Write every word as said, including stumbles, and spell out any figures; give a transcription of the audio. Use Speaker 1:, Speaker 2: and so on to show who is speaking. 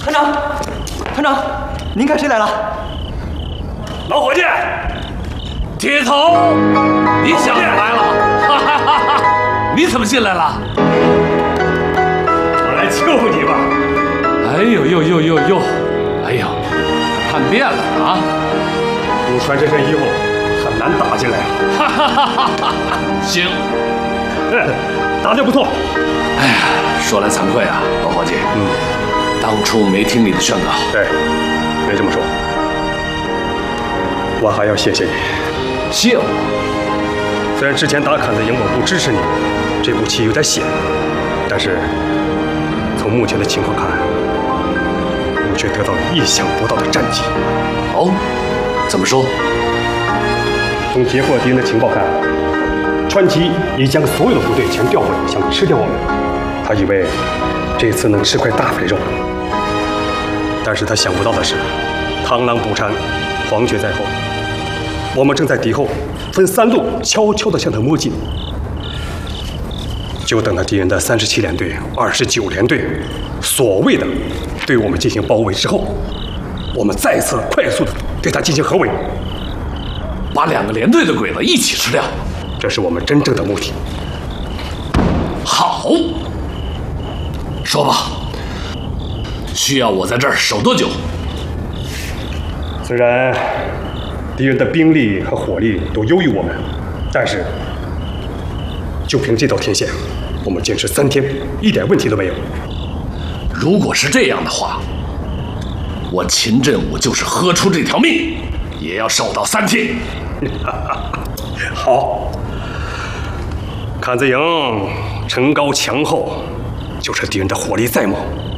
Speaker 1: 团长，团长，您看谁来了？
Speaker 2: 老伙计，铁头，你想来了？哈哈哈哈！你怎么进来了？
Speaker 3: 我来救你吧！
Speaker 2: 哎呦呦呦呦呦！哎呦，叛变了啊！
Speaker 3: 你穿这身衣服很难打进来啊！
Speaker 2: 哈哈哈哈！行，
Speaker 3: 哎，打得不错。
Speaker 2: 哎呀，说来惭愧啊，老伙计，嗯，当初没听你的劝告。
Speaker 3: 对，别这么说。我还要谢谢你。
Speaker 2: 谢我？
Speaker 3: 虽然之前打坎子营我不支持你，这步棋有点险，但是从目前的情况看，你却得到了意想不到的战绩。
Speaker 2: 哦，怎么说？
Speaker 3: 从截获敌人的情报看，川崎已将所有的部队全调回，想吃掉我们。他以为这次能吃块大肥肉，但是他想不到的是，螳螂捕蝉，黄雀在后。我们正在敌后分三路悄悄地向他摸进，就等到敌人的三十七联队、二十九联队所谓的对我们进行包围之后，我们再次快速地对他进行合围，
Speaker 2: 把两个连队的鬼子一起吃掉，
Speaker 3: 这是我们真正的目的。
Speaker 2: 好，说吧，需要我在这儿守多久？
Speaker 3: 虽然敌人的兵力和火力都优于我们，但是就凭这道天线，我们坚持三天一点问题都没有。
Speaker 2: 如果是这样的话，我秦振武就是豁出这条命，也要守到三天。
Speaker 3: 好，坎子营城高墙厚，就是敌人的火力再猛，